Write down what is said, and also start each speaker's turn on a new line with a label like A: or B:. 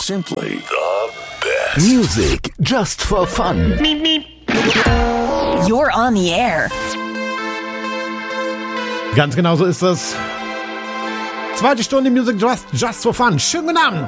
A: simply the best. Music just for fun.
B: You're on the air.
C: Ganz genau so ist es. Zweite Stunde Music just for fun. Schönen guten Abend.